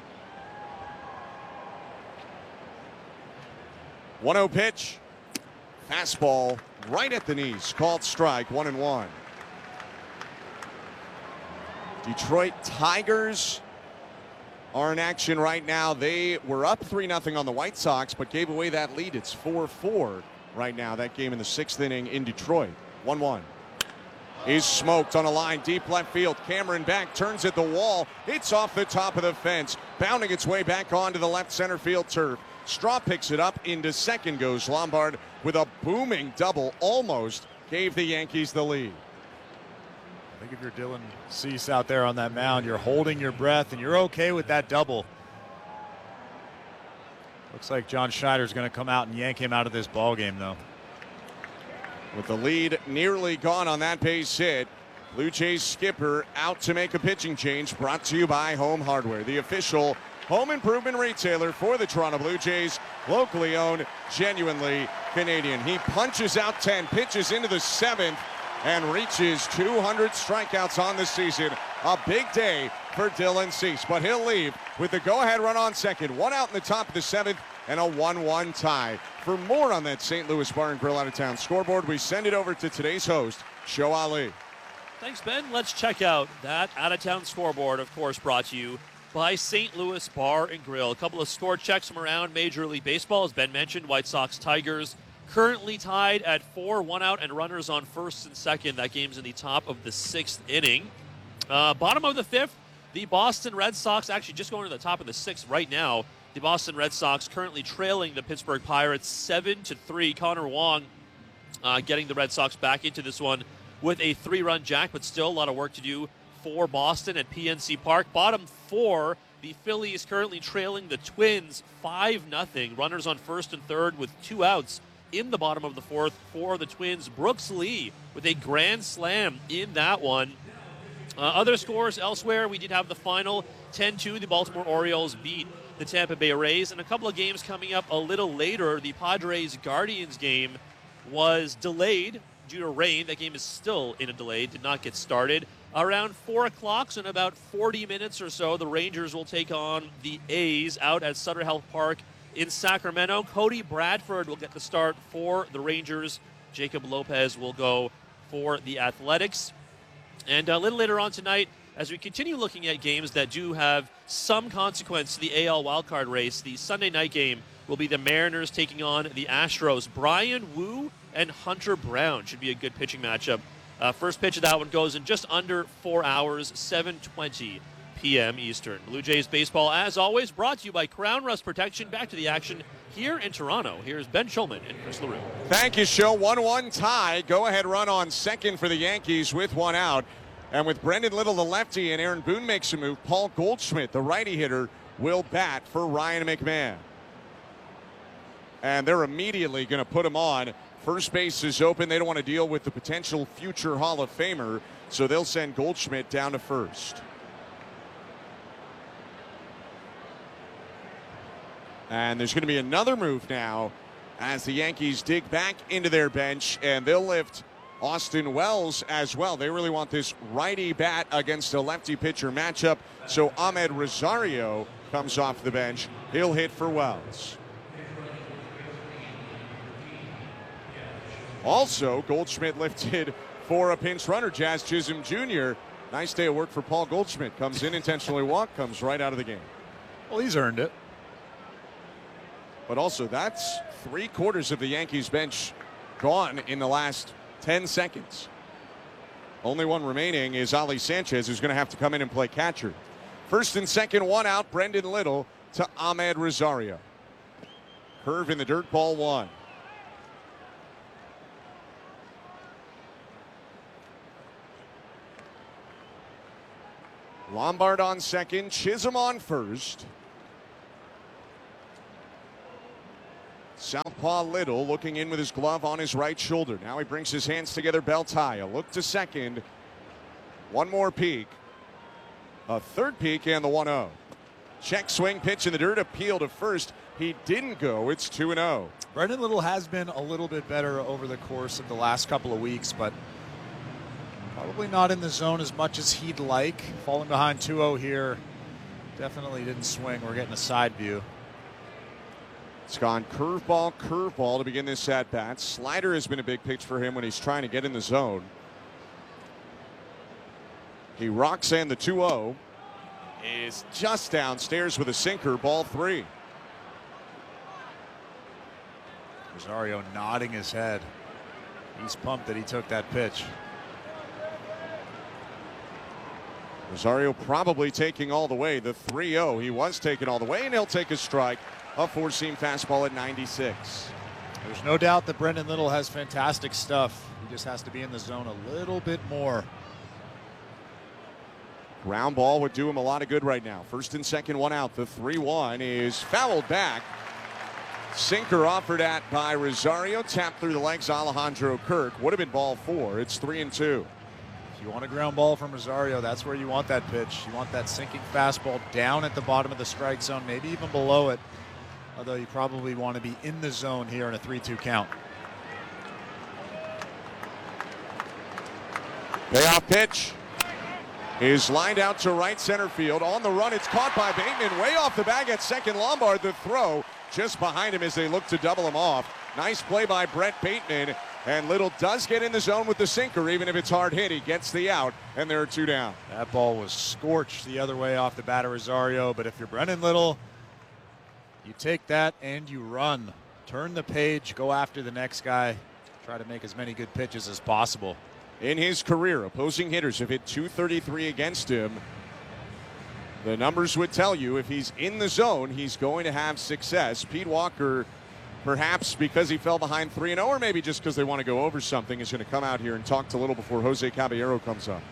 one oh pitch. Fastball right at the knees. Called strike, one and one. Detroit Tigers are in action right now. They were up three nothing on the White Sox, but gave away that lead. It's four four right now. That game in the sixth inning in Detroit. one one. Is smoked on a line deep left field. Cameron back, turns at the wall. It's off the top of the fence, bounding its way back onto the left center field turf. Straw picks it up. Into second goes Lombard with a booming double. Almost gave the Yankees the lead. I think if you're Dylan Cease out there on that mound, you're holding your breath and you're okay with that double. Looks like John Schneider's going to come out and yank him out of this ball game, though. With the lead nearly gone on that base hit, Blue Jays skipper out to make a pitching change. Brought to you by Home Hardware, the official home improvement retailer for the Toronto Blue Jays. Locally owned, genuinely Canadian. He punches out ten, pitches into the seventh, and reaches two hundred strikeouts on the season. A big day for Dylan Cease, but he'll leave with the go-ahead run on second. One out in the top of the seventh, and a one one tie. For more on that Saint Louis Bar and Grill out-of-town scoreboard, we send it over to today's host, Show Ali. Thanks, Ben. Let's check out that out-of-town scoreboard, of course, brought to you by Saint Louis Bar and Grill. A couple of score checks from around Major League Baseball. As Ben mentioned, White Sox Tigers currently tied at four, one out and runners on first and second. That game's in the top of the sixth inning. Uh, bottom of the fifth, the Boston Red Sox actually just going to the top of the sixth right now. The Boston Red Sox currently trailing the Pittsburgh Pirates seven to three. Connor Wong uh, getting the Red Sox back into this one with a three-run jack, but still a lot of work to do for Boston at P N C Park. Bottom four, the Phillies currently trailing the Twins five nothing. Runners on first and third with two outs in the bottom of the fourth for the Twins. Brooks Lee with a grand slam in that one. Uh, other scores elsewhere, we did have the final ten two. The Baltimore Orioles beat the Tampa Bay Rays. And a couple of games coming up a little later. The Padres-Guardians game was delayed due to rain. That game is still in a delay, did not get started. Around four o'clock, so in about forty minutes or so, the Rangers will take on the A's out at Sutter Health Park in Sacramento. Cody Bradford will get the start for the Rangers. Jacob Lopez will go for the Athletics. And a little later on tonight, as we continue looking at games that do have some consequence to the A L wildcard race, the Sunday night game will be the Mariners taking on the Astros. Brian Wu and Hunter Brown should be a good pitching matchup. Uh, first pitch of that one goes in just under four hours, seven twenty p.m. Eastern. Blue Jays baseball, as always, brought to you by Crown Rust Protection. Back to the action here in Toronto. Here's Ben Schulman and Chris LaRue. Thank you, Show. one one tie. Go-ahead run on second for the Yankees with one out. And with Brendan Little, the lefty, and Aaron Boone makes a move, Paul Goldschmidt, the righty hitter, will bat for Ryan McMahon. And they're immediately going to put him on. First base is open. They don't want to deal with the potential future Hall of Famer, so they'll send Goldschmidt down to first. And there's going to be another move now as the Yankees dig back into their bench, and they'll lift Austin Wells as well. They really want this righty bat against a lefty pitcher matchup, so Ahmed Rosario comes off the bench. He'll hit for Wells. Also, Goldschmidt lifted for a pinch runner, Jazz Chisholm Junior Nice day of work for Paul Goldschmidt. Comes in, intentionally walked, comes right out of the game. Well, he's earned it. But also, that's three quarters of the Yankees bench gone in the last ten seconds. Only one remaining is Ali Sanchez, who's going to have to come in and play catcher. First and second, one out, Brendan Little to Ahmed Rosario. Curve in the dirt, ball one. Lombard on second, Chisholm on first. Southpaw Little looking in with his glove on his right shoulder. Now he brings his hands together, belt high. A look to second. One more peek. A third peek and the one oh. Check swing pitch in the dirt, appeal to first. He didn't go. It's two and oh. Brendan Little has been a little bit better over the course of the last couple of weeks, but probably not in the zone as much as he'd like. Falling behind two oh here. Definitely didn't swing. We're getting a side view. It's gone curveball, curveball to begin this at bat. Slider has been a big pitch for him when he's trying to get in the zone. He rocks in the two oh. Is just downstairs with a sinker, ball three. Rosario nodding his head. He's pumped that he took that pitch. Rosario probably taking all the way. The three oh. He was taking all the way, and he'll take a strike. A four-seam fastball at ninety-six. There's no doubt that Brendan Little has fantastic stuff. He just has to be in the zone a little bit more. Ground ball would do him a lot of good right now. First and second, one out. The three one is fouled back. Sinker offered at by Rosario. Tapped through the legs, Alejandro Kirk. Would have been ball four. It's three and two. If you want a ground ball from Rosario, that's where you want that pitch. You want that sinking fastball down at the bottom of the strike zone, maybe even below it. Although you probably want to be in the zone here in a three two count. Payoff pitch is lined out to right center field. On the run, it's caught by Bateman. Way off the bag at second. Lombard, the throw just behind him as they look to double him off. Nice play by Brett Bateman. And Little does get in the zone with the sinker, even if it's hard hit. He gets the out, and there are two down. That ball was scorched the other way off the bat of Rosario. But if you're Brendan Little, you take that and you run. Turn the page, go after the next guy. Try to make as many good pitches as possible. In his career, opposing hitters have hit two thirty-three against him. The numbers would tell you if he's in the zone, he's going to have success. Pete Walker, perhaps because he fell behind three and oh, or maybe just because they want to go over something, is going to come out here and talk to Little before Jose Caballero comes up.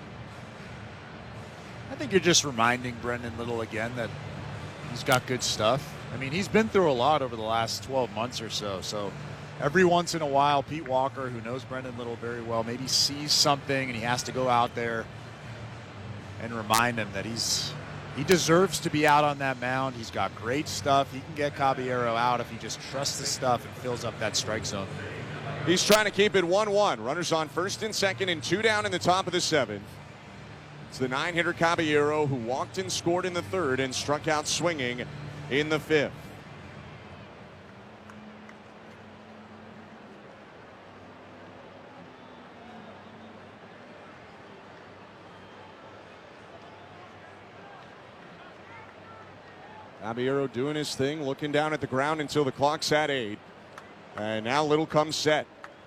I think you're just reminding Brendan Little again that he's got good stuff. I mean, he's been through a lot over the last twelve months or so. So every once in a while, Pete Walker, who knows Brendan Little very well, maybe sees something and he has to go out there and remind him that he's he deserves to be out on that mound. He's got great stuff. He can get Caballero out if he just trusts the stuff and fills up that strike zone. He's trying to keep it one one. Runners on first and second and two down in the top of the seventh. It's the nine-hitter Caballero who walked and scored in the third and struck out swinging in the fifth. Caballero doing his thing, looking down at the ground until the clock's at eight. And now Little comes set.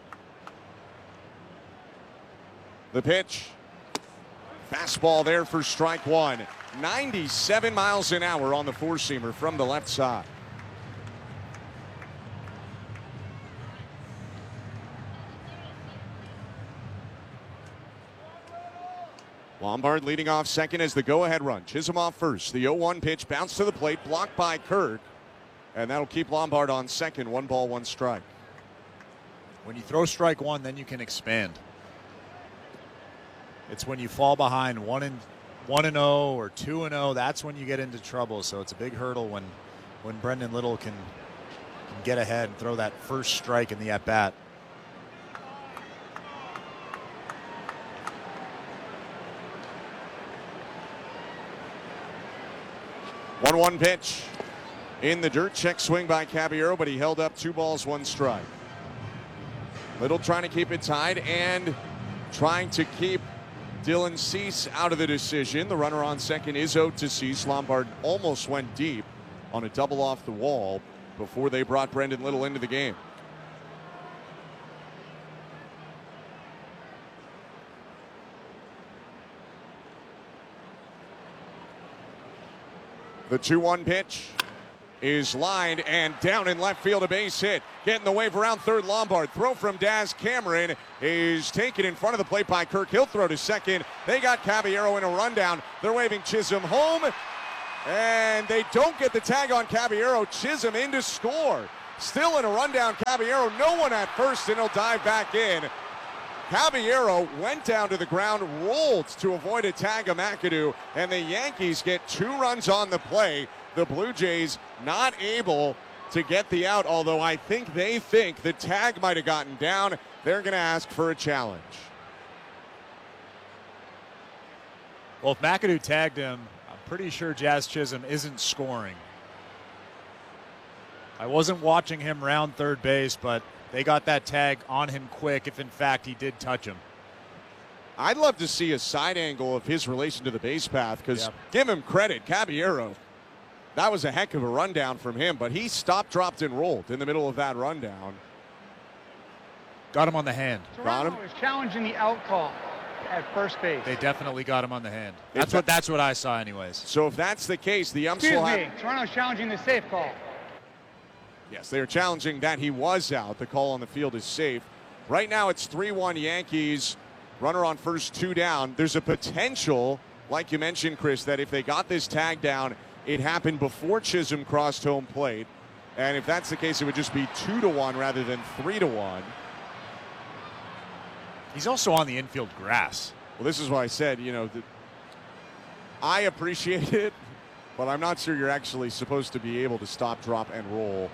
The pitch. Fastball there for strike one. ninety-seven miles an hour on the four-seamer from the left side. Lombard leading off second as the go-ahead run. Chisholm off first. The oh one pitch bounced to the plate, blocked by Kirk. And that'll keep Lombard on second. One ball, one strike. When you throw strike one, then you can expand. It's when you fall behind one and one and oh or two and oh, that's when you get into trouble. So it's a big hurdle when when Brendan Little can, can get ahead and throw that first strike in the at-bat. one one pitch in the dirt. Check swing by Caballero, but he held up two balls, one strike. Little trying to keep it tied and trying to keep Dylan Cease out of the decision. The runner on second is owed to Cease. Lombard almost went deep on a double off the wall before they brought Brendan Little into the game. The two one pitch is lined and down in left field, a base hit. Getting the wave around third, Lombard. Throw from Daz Cameron is taken in front of the plate by Kirk. He'll throw to second. They got Caballero in a rundown. They're waving Chisholm home, and they don't get the tag on Caballero. Chisholm in to score. Still in a rundown, Caballero. No one at first, and he'll dive back in. Caballero went down to the ground, rolled to avoid a tag of McAdoo, and the Yankees get two runs on the play. The Blue Jays not able to get the out, although I think they think the tag might have gotten down. They're going to ask for a challenge. Well, if McAdoo tagged him, I'm pretty sure Jazz Chisholm isn't scoring. I wasn't watching him round third base, but they got that tag on him quick if, in fact, he did touch him. I'd love to see a side angle of his relation to the base path because Yep. give him credit, Caballero. That was a heck of a rundown from him, but he stopped, dropped, and rolled in the middle of that rundown. Got him on the hand. Got him. Toronto is challenging the out call at first base. They definitely got him on the hand. That's If what that- that's what I saw anyways. So if that's the case, the umps Excuse will me, have... Toronto's challenging the safe call. Yes, they are challenging that he was out. The call on the field is safe. Right now it's three one Yankees. Runner on first, two down. There's a potential, like you mentioned, Chris, that if they got this tag down, it happened before Chisholm crossed home plate. And if that's the case, it would just be two to one rather than three to one. He's also on the infield grass. Well, this is why I said, you know, that I appreciate it, but I'm not sure you're actually supposed to be able to stop, drop, and roll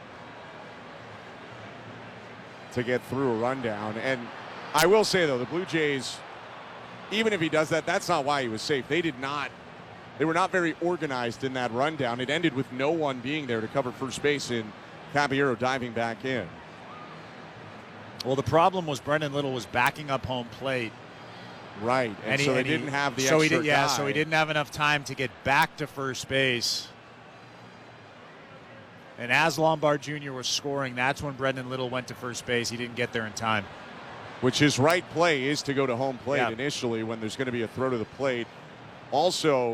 to get through a rundown. And I will say, though, the Blue Jays, even if he does that, that's not why he was safe. They did not, they were not very organized in that rundown. It ended with no one being there to cover first base and Caballero diving back in. Well, the problem was Brendan Little was backing up home plate. Right, and, And he- so they and he- didn't have the so extra he did, yeah, guy. so he didn't have enough time to get back to first base. And as Lombard Junior was scoring, that's when Brendan Little went to first base. He didn't get there in time. Which his right play is to go to home plate Yeah. initially when there's going to be a throw to the plate. Also,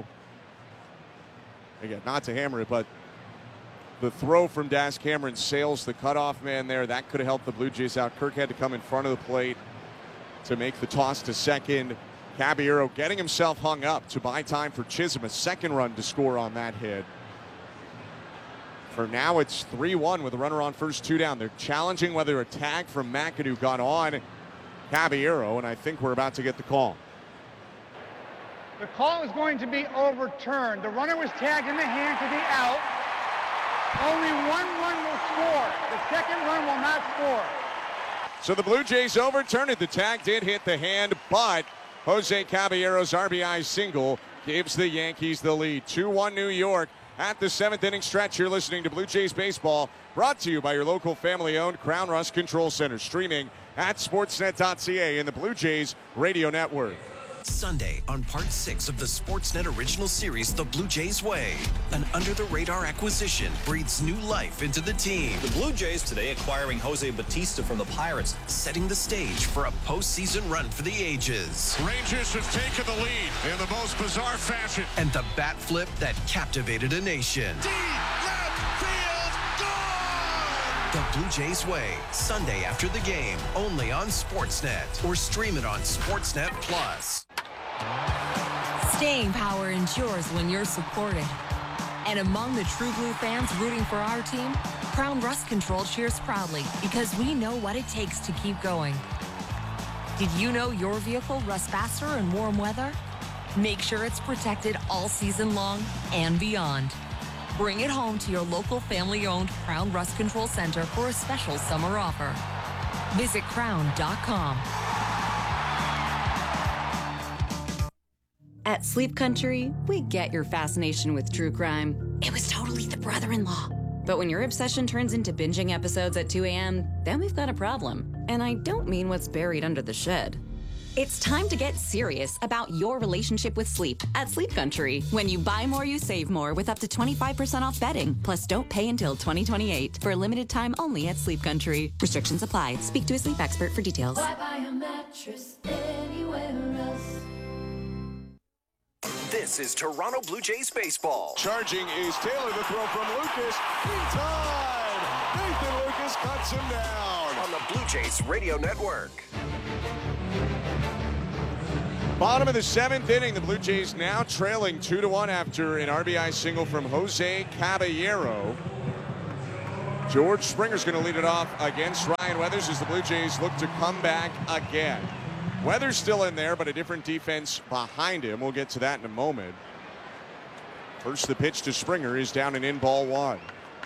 again, not to hammer it, but the throw from Daz Cameron sails the cutoff man there. That could have helped the Blue Jays out. Kirk had to come in front of the plate to make the toss to second. Caballero getting himself hung up to buy time for Chisholm, a second run to score on that hit. For now, it's three one with a runner on first, two down. They're challenging whether a tag from McAdoo got on Caballero, and I think we're about to get the call. The call is going to be overturned. The runner was tagged in the hand to the out. Only one run will score. The second run will not score. So the Blue Jays overturned it. The tag did hit the hand, but Jose Caballero's R B I single gives the Yankees the lead. two one New York at the seventh inning stretch. You're listening to Blue Jays Baseball, brought to you by your local family-owned Crown Rust Control Center, streaming at sportsnet dot c a in the Blue Jays Radio Network. Sunday on part six of the Sportsnet original series, The Blue Jays Way. An under-the-radar acquisition breathes new life into the team. The Blue Jays today acquiring Jose Bautista from the Pirates, setting the stage for a postseason run for the ages. Rangers have taken the lead in the most bizarre fashion. And the bat flip that captivated a nation. Deep left field, gone! The Blue Jays Way, Sunday after the game, only on Sportsnet, or stream it on Sportsnet Plus. Staying power endures when you're supported. And among the true blue fans rooting for our team, Crown Rust Control cheers proudly because we know what it takes to keep going. Did you know your vehicle rusts faster in warm weather? Make sure it's protected all season long and beyond. Bring it home to your local family-owned Crown Rust Control Center for a special summer offer. Visit crown dot com. At Sleep Country, we get your fascination with true crime. It was totally the brother-in-law. But when your obsession turns into binging episodes at two a.m., then we've got a problem. And I don't mean what's buried under the shed. It's time to get serious about your relationship with sleep at Sleep Country. When you buy more, you save more with up to twenty-five percent off bedding. Plus, don't pay until twenty twenty-eight for a limited time only at Sleep Country. Restrictions apply. Speak to a sleep expert for details. Why buy a mattress anywhere else? This is Toronto Blue Jays baseball. Charging is Taylor. The throw from Lucas. In time. Nathan Lucas cuts him down. On the Blue Jays Radio Network. Bottom of the seventh inning, the Blue Jays now trailing two to one after an R B I single from Jose Caballero. George Springer's going to lead it off against Ryan Weathers as the Blue Jays look to come back again. Weathers still in there, but a different defense behind him. We'll get to that in a moment. First, the pitch to Springer is down and in, ball one.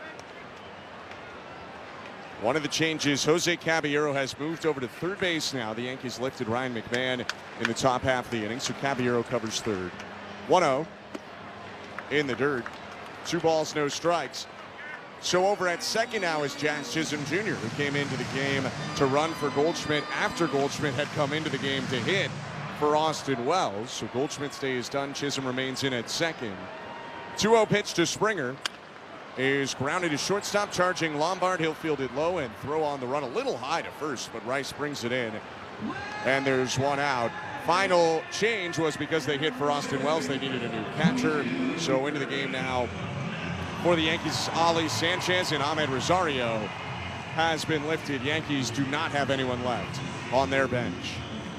One of the changes, Jose Caballero has moved over to third base now. The Yankees lifted Ryan McMahon in the top half of the inning, so Caballero covers third. one oh in the dirt. Two balls, no strikes. So over at second now is Jazz Chisholm Junior, who came into the game to run for Goldschmidt after Goldschmidt had come into the game to hit for Austin Wells. So Goldschmidt's day is done. Chisholm remains in at second. two oh pitch to Springer. Is grounded to shortstop, charging Lombard. He'll field it low and throw on the run a little high to first, but Rice brings it in. And there's one out. Final change was because they hit for Austin Wells. They needed a new catcher. So into the game now for the Yankees, Ali Sanchez, and Ahmed Rosario has been lifted. Yankees do not have anyone left on their bench.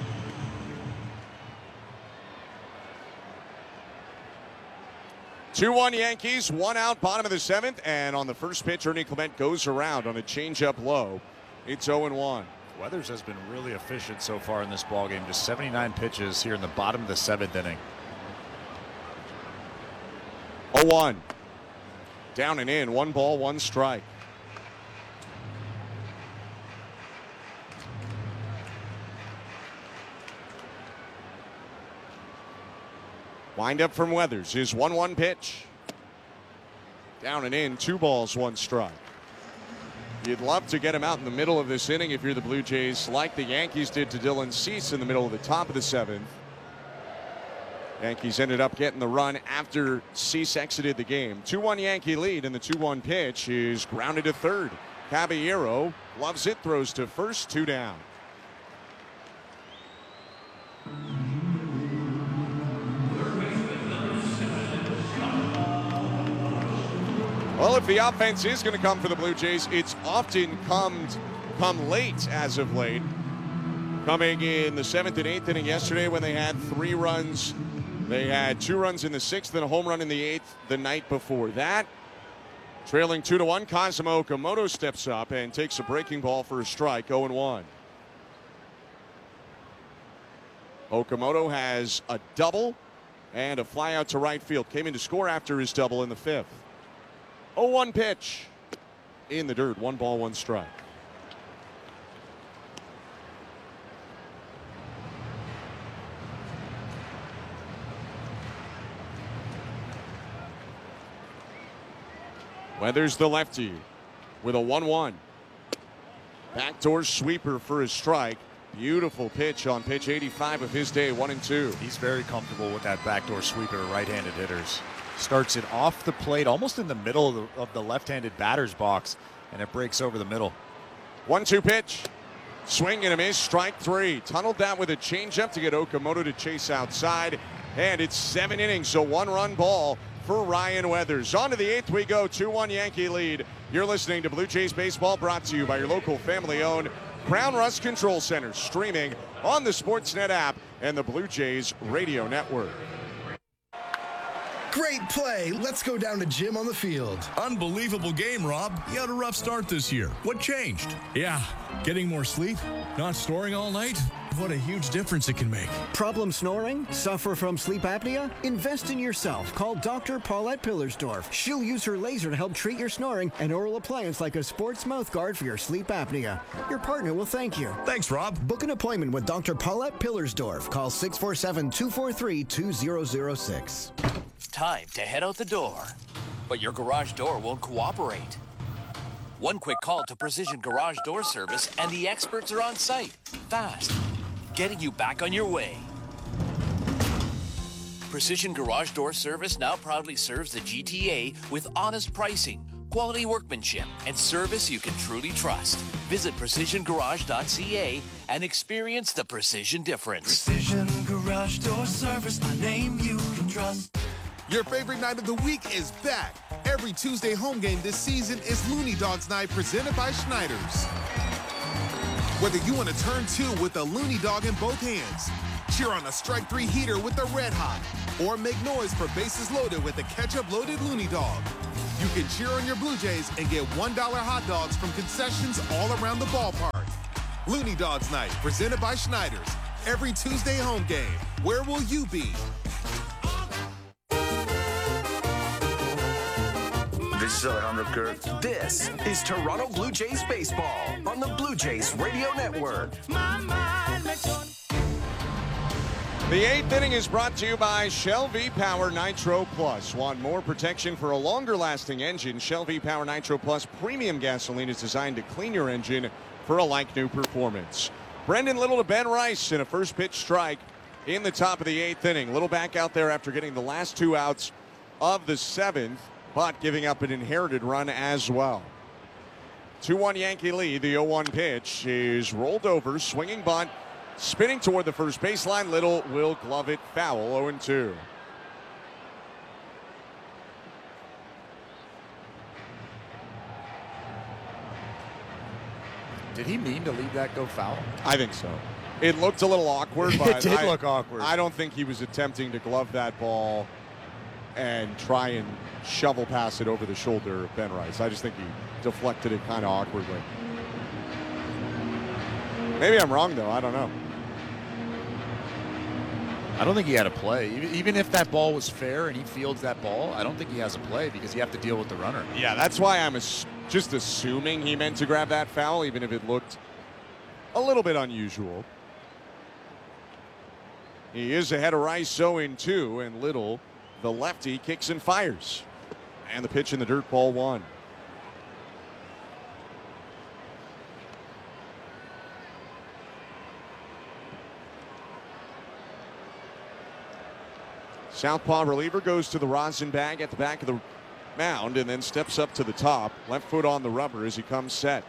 two one Yankees, one out, bottom of the seventh, and on the first pitch, Ernie Clement goes around on a changeup low. It's oh and one. Weathers has been really efficient so far in this ballgame. Just seventy-nine pitches here in the bottom of the seventh inning. oh one. Down and in, one ball, one strike. Wind up from Weathers is one one pitch. Down and in, two balls, one strike. You'd love to get him out in the middle of this inning if you're the Blue Jays, like the Yankees did to Dylan Cease in the middle of the top of the seventh. Yankees ended up getting the run after Cease exited the game. two one Yankee lead, and the two one pitch is grounded to third. Caballero loves it, throws to first, two down. Well, if the offense is going to come for the Blue Jays, it's often come, come late as of late. Coming in the seventh and eighth inning yesterday when they had three runs. They had two runs in the sixth and a home run in the eighth the night before that. Trailing two to one, Kazuma Okamoto steps up and takes a breaking ball for a strike, oh and one. Okamoto has a double and a fly out to right field. Came in to score after his double in the fifth. oh one pitch in the dirt, one ball, one strike. Weathers the lefty with a one one. Backdoor sweeper for his strike. Beautiful pitch on pitch eighty-five of his day, one and two. He's very comfortable with that backdoor sweeper to right-handed hitters. Starts it off the plate, almost in the middle of the, of the left-handed batter's box, and it breaks over the middle. one two pitch. Swing and a miss, strike three. Tunneled down with a changeup to get Okamoto to chase outside. And it's seven innings, so one-run ball for Ryan Weathers. On to the eighth we go, two one Yankee lead. You're listening to Blue Jays Baseball, brought to you by your local family-owned Crown Rust Control Center, streaming on the Sportsnet app and the Blue Jays Radio Network. Great play. Let's go down to Jim on the field. Unbelievable game, Rob. You had a rough start this year. What changed? Yeah, getting more sleep, not snoring all night. What a huge difference it can make. Problem snoring? Suffer from sleep apnea? Invest in yourself. Call Doctor Paulette Pillersdorf. She'll use her laser to help treat your snoring and oral appliance like a sports mouth guard for your sleep apnea. Your partner will thank you. Thanks, Rob. Book an appointment with Doctor Paulette Pillersdorf. Call six four seven, two four three, two zero zero six. Time to head out the door, but your garage door won't cooperate. One quick call to Precision Garage Door Service and the experts are on site, fast, getting you back on your way. Precision Garage Door Service now proudly serves the G T A with honest pricing, quality workmanship, and service you can truly trust. Visit precision garage dot c a and experience the precision difference. Precision Garage Door Service, a name you can trust. Your favorite night of the week is back. Every Tuesday home game this season is Looney Dogs Night presented by Schneider's. Whether you want to turn two with a Looney Dog in both hands, cheer on a strike three heater with a Red Hot, or make noise for bases loaded with a ketchup-loaded Looney Dog, you can cheer on your Blue Jays and get one dollar hot dogs from concessions all around the ballpark. Looney Dogs Night presented by Schneider's. Every Tuesday home game. Where will you be? This is Alejandro Kirk. This is Toronto Blue Jays baseball on the Blue Jays Radio Network. The eighth inning is brought to you by Shell V-Power Nitro Plus. Want more protection for a longer-lasting engine? Shell V-Power Nitro Plus premium gasoline is designed to clean your engine for a like-new performance. Brendan Little to Ben Rice in a first-pitch strike in the top of the eighth inning. Little back out there after getting the last two outs of the seventh, but giving up an inherited run as well. two one Yankee lead. The oh one pitch is rolled over, swinging bunt, spinning toward the first baseline. Little will glove it foul. oh two. Did he mean to leave that go foul? I think so. It looked a little awkward, but it did I, look awkward. I don't think he was attempting to glove that ball and try and shovel pass it over the shoulder of Ben Rice. I just think he deflected it kind of awkwardly. Maybe I'm wrong, though. I don't know. I don't think he had a play. Even if that ball was fair and he fields that ball, I don't think he has a play because you have to deal with the runner. Yeah, that's why I'm just assuming he meant to grab that foul, even if it looked a little bit unusual. He is ahead of Rice oh two, and Little, the lefty, kicks and fires. And the pitch in the dirt, ball one. Southpaw reliever goes to the rosin bag at the back of the mound and then steps up to the top. Left foot on the rubber as he comes set.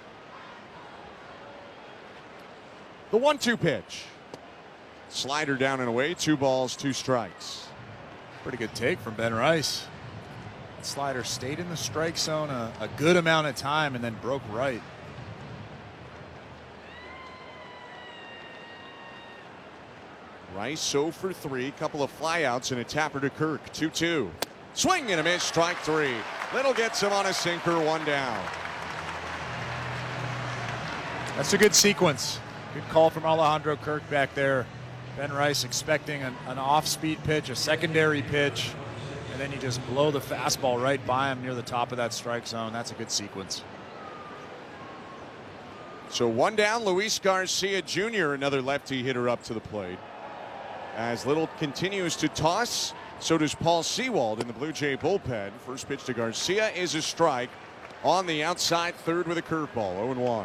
The one two pitch. Slider down and away. Two balls, two strikes. Pretty good take from Ben Rice. That slider stayed in the strike zone a, a good amount of time and then broke right. Rice oh for three, couple of flyouts and a tapper to Kirk. two two. Swing and a miss, strike three. Little gets him on a sinker, one down. That's a good sequence. Good call from Alejandro Kirk back there. Ben Rice expecting an, an off-speed pitch, a secondary pitch, and then you just blow the fastball right by him near the top of that strike zone. That's a good sequence. So one down, Luis Garcia Junior, another lefty hitter up to the plate. As Little continues to toss, so does Paul Sewald in the Blue Jay bullpen. First pitch to Garcia is a strike on the outside third with a curveball. oh one.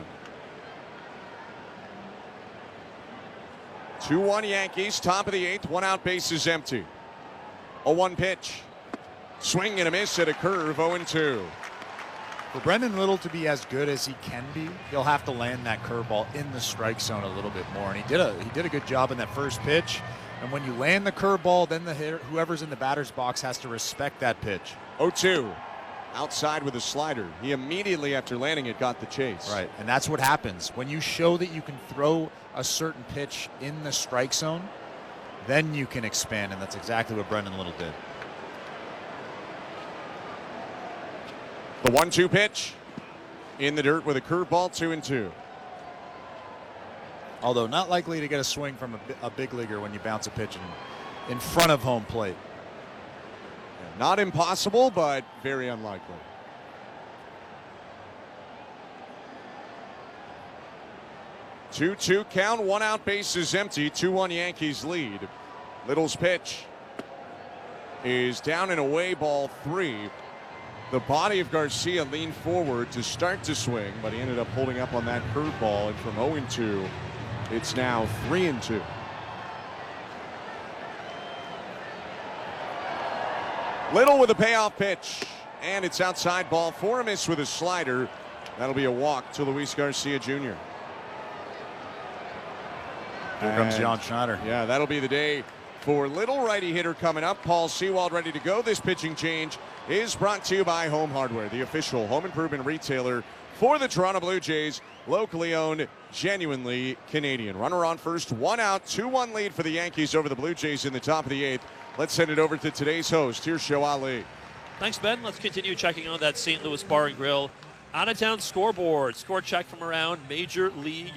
two one Yankees, top of the eighth, one out, base is empty. oh one pitch. Swing and a miss at a curve, oh two. For Brendan Little to be as good as he can be, he'll have to land that curveball in the strike zone a little bit more. And he did a he did a good job in that first pitch. And when you land the curveball, then the hitter, whoever's in the batter's box has to respect that pitch. oh two. Outside with a slider. He immediately after landing it got the chase. Right, and that's what happens. When you show that you can throw a certain pitch in the strike zone, then you can expand, and that's exactly what Brendan Little did. The one two pitch in the dirt with a curveball, two and two. Although not likely to get a swing from a, a big leaguer when you bounce a pitch in, in front of home plate. Yeah, not impossible, but very unlikely. two two count, one out, base is empty, two one Yankees lead. Little's pitch is down and away, ball three. The body of Garcia leaned forward to start to swing, but he ended up holding up on that curveball, and from oh and two, it's now three and two. Little with a payoff pitch, and it's outside, ball four, a miss with a slider. That'll be a walk to Luis Garcia Junior Here comes John Schneider. Yeah, that'll be the day for little righty hitter coming up. Paul Sewald ready to go. This pitching change is brought to you by Home Hardware, the official home improvement retailer for the Toronto Blue Jays. Locally owned, genuinely Canadian. Runner on first, one out, two one lead for the Yankees over the Blue Jays in the top of the eighth. Let's send it over to today's host. Here's Show Ali. Thanks, Ben. Let's continue checking on that Saint Louis Bar and Grill out-of-town scoreboard. Score check from around Major League